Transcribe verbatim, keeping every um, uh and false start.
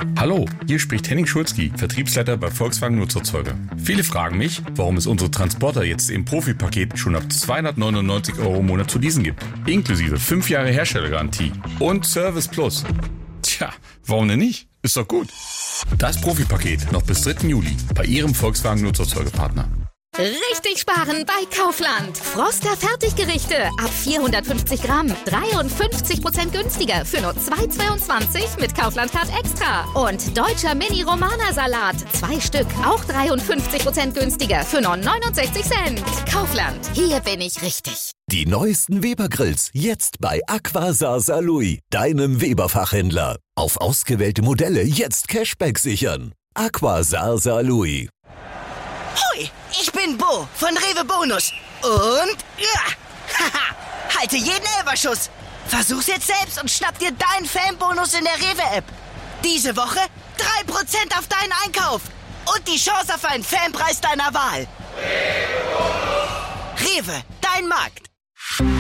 Hallo, hier spricht Henning Schulzki, Vertriebsleiter bei Volkswagen Nutzerzeuger. Viele fragen mich, warum es unsere Transporter jetzt im Profipaket schon ab zweihundertneunundneunzig Euro im Monat zu leasen gibt. Inklusive fünf Jahre Herstellergarantie und Service Plus. Tja, warum denn nicht? Ist doch gut. Das Profipaket noch bis dritten Juli bei Ihrem Volkswagen Nutzerzeugerpartner. Richtig sparen bei Kaufland. Froster Fertiggerichte ab vierhundertfünfzig Gramm. dreiundfünfzig Prozent günstiger für nur zwei Euro zweiundzwanzig mit Kaufland Card Extra. Und deutscher Mini-Romana-Salat. Zwei Stück, auch dreiundfünfzig Prozent günstiger für nur neunundsechzig Cent. Kaufland, hier bin ich richtig. Die neuesten Weber-Grills jetzt bei Aquasar Saarlouis, deinem Weber-Fachhändler. Auf ausgewählte Modelle jetzt Cashback sichern. Aquasar Saarlouis. Hoi, ich bin Bo von Rewe Bonus. Und ja, haha, halte jeden Elferschuss. Versuch's jetzt selbst und schnapp dir deinen Fanbonus in der Rewe-App. Diese Woche drei Prozent auf deinen Einkauf. Und die Chance auf einen Fanpreis deiner Wahl. Rewe, dein Markt.